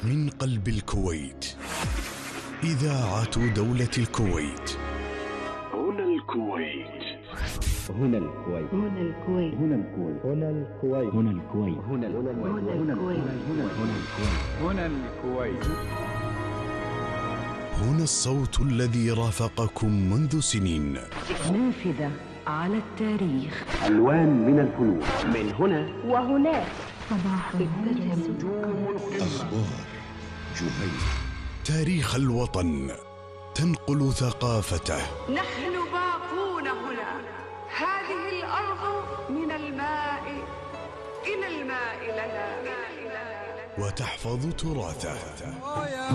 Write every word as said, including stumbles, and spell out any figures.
من قلب الكويت، إذاعة دولة الكويت. هنا الكويت. هنا الكويت. هنا الكويت. هنا الكويت. هنا الكويت. هنا الكويت. هنا الكويت. هنا الكويت. هنا الصوت الذي رافقكم منذ سنين. نافذة على التاريخ. ألوان من الفنون. من هنا وهناك. صباح أخبار جهيل. تاريخ الوطن تنقل ثقافته. نحن باقون هنا. هذه الأرض من الماء إلى الماء لنا. وتحفظ تراثه.